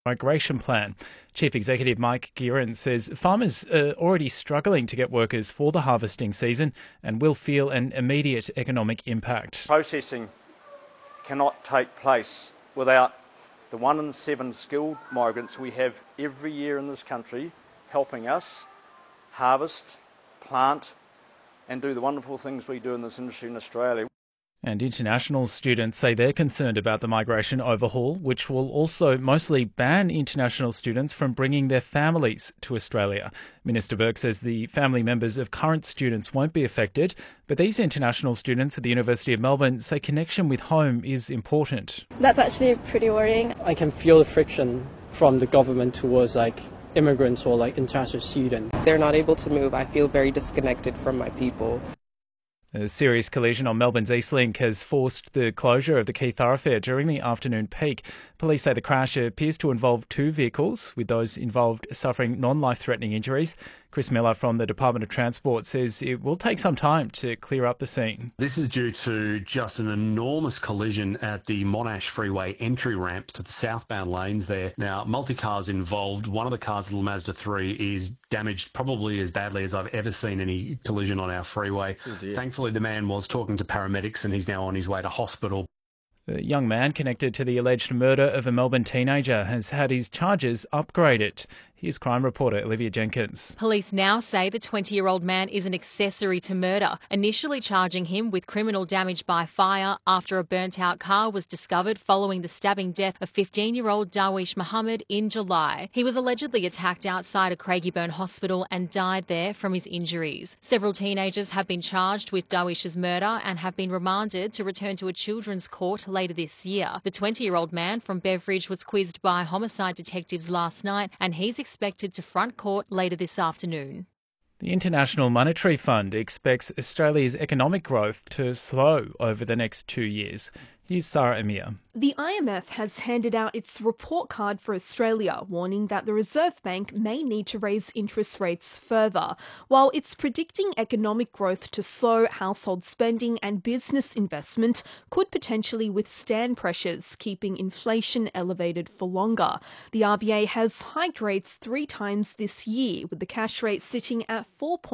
migration plan. Chief Executive Mike Guerin says farmers are already struggling to get workers for the harvesting season and will feel an immediate economic impact. Processing cannot take place without the 1 in 7 skilled migrants we have every year in this country helping us harvest, plant and do the wonderful things we do in this industry in Australia. And international students say they're concerned about the migration overhaul, which will also mostly ban international students from bringing their families to Australia. Minister Burke says the family members of current students won't be affected, but these international students at the University of Melbourne say connection with home is important. That's actually pretty worrying. I can feel the friction from the government towards immigrants or international students. They're not able to move. I feel very disconnected from my people. A serious collision on Melbourne's Eastlink has forced the closure of the key thoroughfare during the afternoon peak. Police say the crash appears to involve 2 vehicles, with those involved suffering non-life-threatening injuries. Chris Miller from the Department of Transport says it will take some time to clear up the scene. This is due to just an enormous collision at the Monash Freeway entry ramps to the southbound lanes there. Now, multi-cars involved. One of the cars, the little Mazda 3, is damaged probably as badly as I've ever seen any collision on our freeway. Oh, thankfully, the man was talking to paramedics and he's now on his way to hospital. The young man connected to the alleged murder of a Melbourne teenager has had his charges upgraded. Here's crime reporter Olivia Jenkins. Police now say the 20-year-old man is an accessory to murder, initially charging him with criminal damage by fire after a burnt-out car was discovered following the stabbing death of 15-year-old Darwish Muhammad in July. He was allegedly attacked outside a Craigieburn hospital and died there from his injuries. Several teenagers have been charged with Darwish's murder and have been remanded to return to a children's court later this year. The 20-year-old man from Beveridge was quizzed by homicide detectives last night and he's expected to front court later this afternoon. The International Monetary Fund expects Australia's economic growth to slow over the next 2 years. Here's Sarah Amir. The IMF has handed out its report card for Australia, warning that the Reserve Bank may need to raise interest rates further. While it's predicting economic growth to slow, household spending and business investment could potentially withstand pressures, keeping inflation elevated for longer. The RBA has hiked rates 3 times this year, with the cash rate sitting at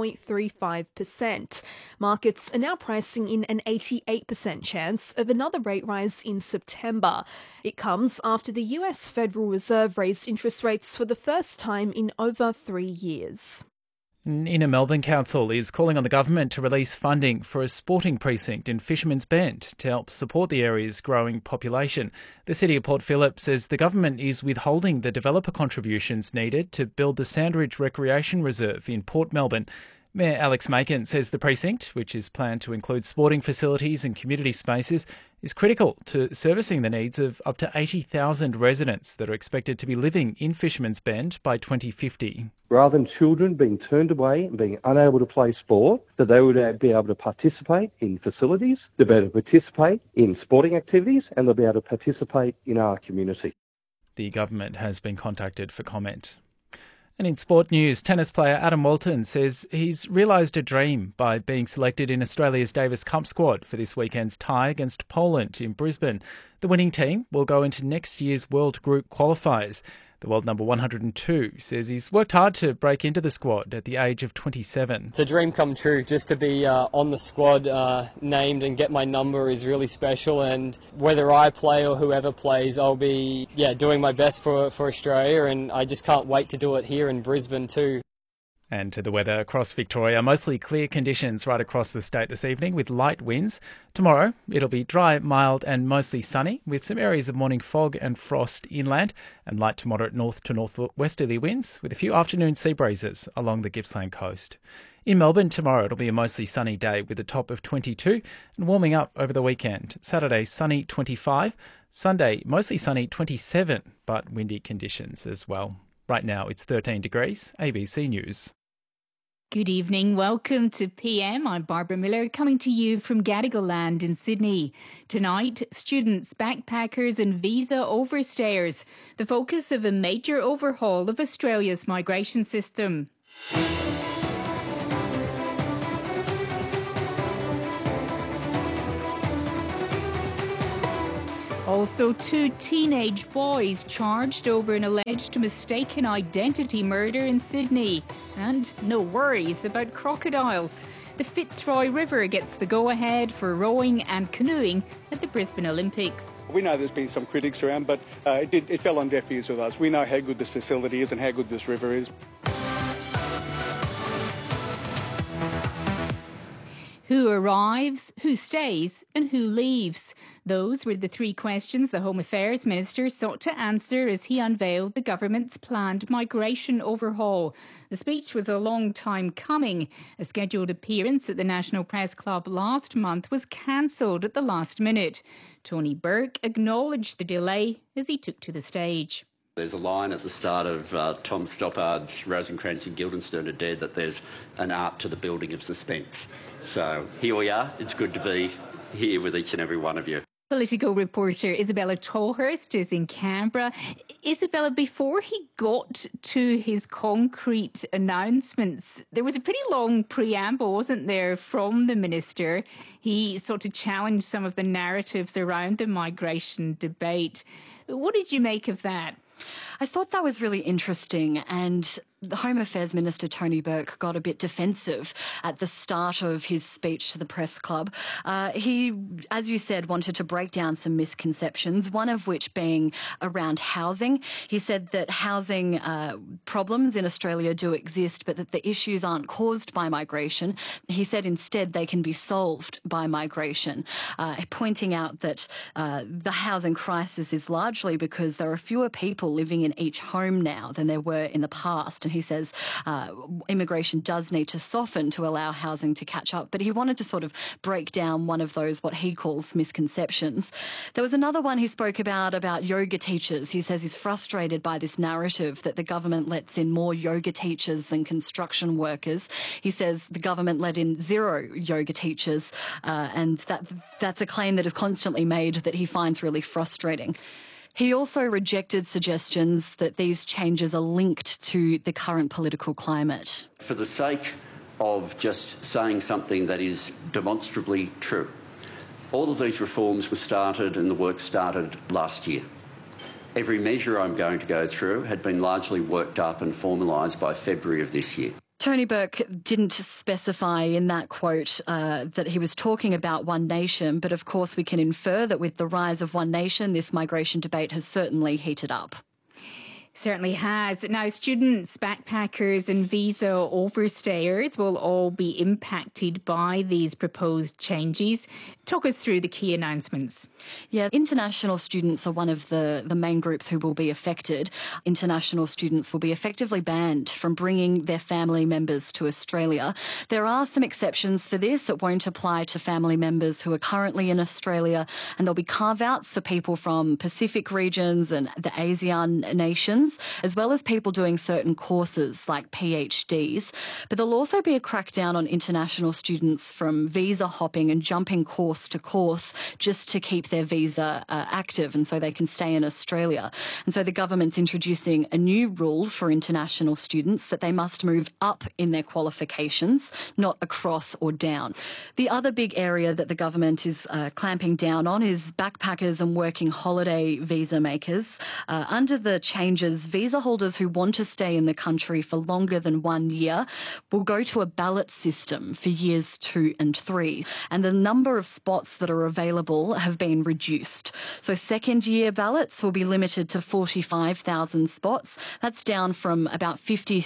4.35%. Markets are now pricing in an 88% chance of another rate rise in September. It comes after the US Federal Reserve raised interest rates for the first time in over 3 years. Inner Melbourne Council is calling on the government to release funding for a sporting precinct in Fisherman's Bend to help support the area's growing population. The City of Port Phillip says the government is withholding the developer contributions needed to build the Sandridge Recreation Reserve in Port Melbourne. Mayor Alex Macon says the precinct, which is planned to include sporting facilities and community spaces, is critical to servicing the needs of up to 80,000 residents that are expected to be living in Fisherman's Bend by 2050. Rather than children being turned away and being unable to play sport, that they would be able to participate in facilities, they'll be able to participate in sporting activities, and they'll be able to participate in our community. The government has been contacted for comment. And in sport news, tennis player Adam Walton says he's realised a dream by being selected in Australia's Davis Cup squad for this weekend's tie against Poland in Brisbane. The winning team will go into next year's World Group qualifiers. The world number 102 says he's worked hard to break into the squad at the age of 27. It's a dream come true. Just to be on the squad named and get my number is really special, and whether I play or whoever plays, I'll be doing my best for Australia, and I just can't wait to do it here in Brisbane too. And to the weather across Victoria, mostly clear conditions right across the state this evening with light winds. Tomorrow, it'll be dry, mild and mostly sunny with some areas of morning fog and frost inland and light to moderate north to northwesterly winds with a few afternoon sea breezes along the Gippsland coast. In Melbourne tomorrow, it'll be a mostly sunny day with a top of 22 and warming up over the weekend. Saturday, sunny 25. Sunday, mostly sunny 27, but windy conditions as well. Right now, it's 13 degrees. ABC News. Good evening. Welcome to PM. I'm Barbara Miller, coming to you from Gadigal Land in Sydney. Tonight, students, backpackers and visa overstayers. The focus of a major overhaul of Australia's migration system. Also, 2 teenage boys charged over an alleged mistaken identity murder in Sydney. And no worries about crocodiles. The Fitzroy River gets the go-ahead for rowing and canoeing at the Brisbane Olympics. We know there's been some critics around, but it fell on deaf ears with us. We know how good this facility is and how good this river is. Who arrives, who stays and who leaves? Those were the 3 questions the Home Affairs Minister sought to answer as he unveiled the government's planned migration overhaul. The speech was a long time coming. A scheduled appearance at the National Press Club last month was cancelled at the last minute. Tony Burke acknowledged the delay as he took to the stage. There's a line at the start of Tom Stoppard's Rosencrantz and Guildenstern are Dead that there's an art to the building of suspense. So here we are. It's good to be here with each and every one of you. Political reporter Isabella Tolhurst is in Canberra. Isabella, before he got to his concrete announcements, there was a pretty long preamble, wasn't there, from the minister? He sought to challenge some of the narratives around the migration debate. What did you make of that? I thought that was really interesting, and the Home Affairs Minister Tony Burke got a bit defensive at the start of his speech to the press club. He, as you said, wanted to break down some misconceptions, one of which being around housing. He said that housing problems in Australia do exist, but that the issues aren't caused by migration. He said instead they can be solved by migration, pointing out that the housing crisis is largely because there are fewer people living in each home now than there were in the past. And he says immigration does need to soften to allow housing to catch up. But he wanted to sort of break down one of those, what he calls misconceptions. There was another one he spoke about yoga teachers. He says he's frustrated by this narrative that the government lets in more yoga teachers than construction workers. He says the government let in 0 yoga teachers, and that's a claim that is constantly made that he finds really frustrating. He also rejected suggestions that these changes are linked to the current political climate. For the sake of just saying something that is demonstrably true, all of these reforms were started and the work started last year. Every measure I'm going to go through had been largely worked up and formalised by February of this year. Tony Burke didn't specify in that quote that he was talking about One Nation, but of course we can infer that with the rise of One Nation, this migration debate has certainly heated up. Certainly has. Now, students, backpackers and visa overstayers will all be impacted by these proposed changes. Talk us through the key announcements. Yeah, international students are one of the main groups who will be affected. International students will be effectively banned from bringing their family members to Australia. There are some exceptions for this. It won't apply to family members who are currently in Australia, and there'll be carve-outs for people from Pacific regions and the ASEAN nations, as well as people doing certain courses like PhDs. But there'll also be a crackdown on international students from visa hopping and jumping course to course just to keep their visa active and so they can stay in Australia. And so the government's introducing a new rule for international students that they must move up in their qualifications, not across or down. The other big area that the government is clamping down on is backpackers and working holiday visa makers. Under the changes, visa holders who want to stay in the country for longer than 1 year will go to a ballot system for years 2 and 3. And the number of spots that are available have been reduced. So second-year ballots will be limited to 45,000 spots. That's down from about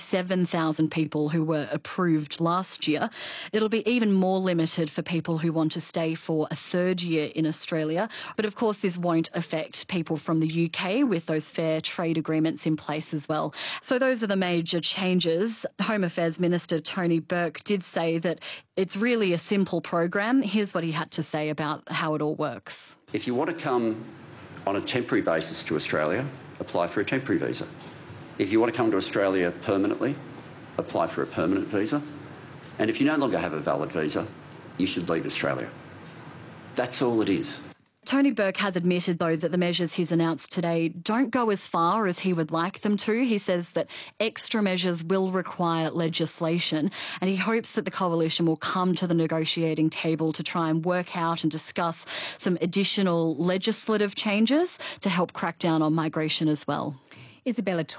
57,000 people who were approved last year. It'll be even more limited for people who want to stay for a third year in Australia. But of course, this won't affect people from the UK with those fair trade agreements in place as well. So those are the major changes. Home Affairs Minister Tony Burke did say that it's really a simple program. Here's what he had to say about how it all works. If you want to come on a temporary basis to Australia, apply for a temporary visa. If you want to come to Australia permanently, apply for a permanent visa. And if you no longer have a valid visa, you should leave Australia. That's all it is. Tony Burke has admitted, though, that the measures he's announced today don't go as far as he would like them to. He says that extra measures will require legislation, and he hopes that the coalition will come to the negotiating table to try and work out and discuss some additional legislative changes to help crack down on migration as well. Isabella